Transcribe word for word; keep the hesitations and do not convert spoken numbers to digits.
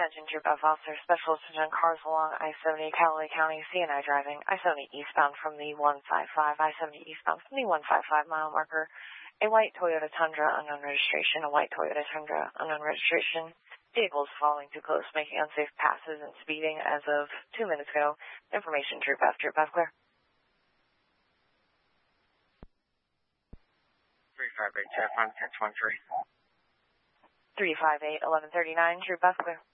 Attention, Troop F Officer, Special Attention cars along I seventy, Callaway County, C N I driving, I seventy eastbound from the one five five, I seventy eastbound from the one five five mile marker. A white Toyota Tundra, unknown registration, a white Toyota Tundra, unknown registration. Vehicles following too close, making unsafe passes and speeding as of two minutes ago. Information, Troop F, Troop F, clear. three five eight, Jeff, on catch one three. three five eight, eleven thirty-nine, Troop F, clear.